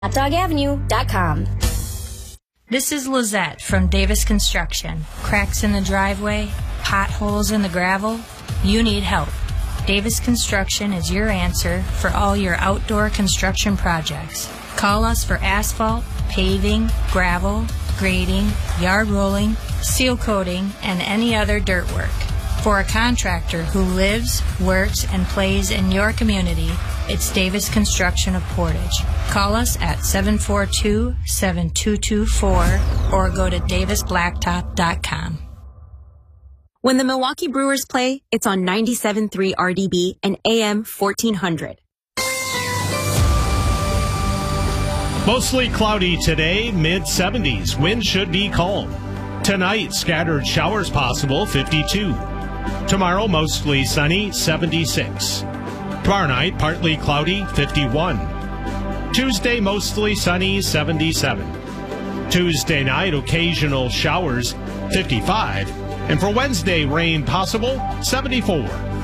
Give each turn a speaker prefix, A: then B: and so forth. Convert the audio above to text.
A: hotdogavenue.com.
B: This is Lizette from Davis Construction. Cracks in the driveway, potholes in the gravel, you need help. Davis Construction is your answer for all your outdoor construction projects. Call us for asphalt, paving, gravel, grading, yard rolling, seal coating, and any other dirt work. For a contractor who lives, works, and plays in your community, it's Davis Construction of Portage. Call us at 742-7224 or go to davisblacktop.com.
C: When the Milwaukee Brewers play, it's on 97.3 RDB and AM 1400.
D: Mostly cloudy today, mid-70s. Wind should be calm. Tonight, scattered showers possible, 52. Tomorrow, mostly sunny, 76. Tomorrow night, partly cloudy, 51. Tuesday, mostly sunny, 77. Tuesday night, occasional showers, 55. And for Wednesday, rain possible, 74.